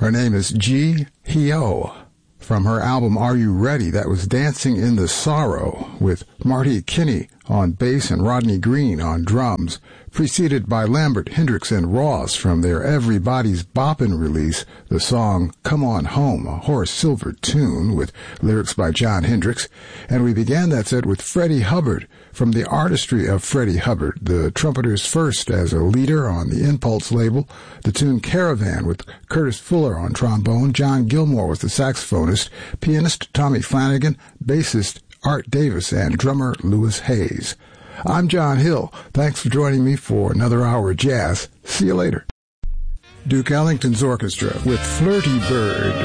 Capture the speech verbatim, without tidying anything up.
Her name is Ji Hyo. From her album Are You Ready? That was Dancing in the Sorrow, with Marty Kinney on bass and Rodney Green on drums, preceded by Lambert, Hendricks, and Ross from their Everybody's Boppin' release, the song Come On Home, a Horace Silver tune with lyrics by John Hendricks. And we began that set with Freddie Hubbard from the artistry of Freddie Hubbard, the trumpeter's first as a leader on the Impulse label, the tune Caravan with Curtis Fuller on trombone, John Gilmore was the saxophonist, pianist Tommy Flanagan, bassist Art Davis, and drummer Louis Hayes. I'm John Hill. Thanks for joining me for another hour of jazz. See you later. Duke Ellington's Orchestra with Flirty Bird.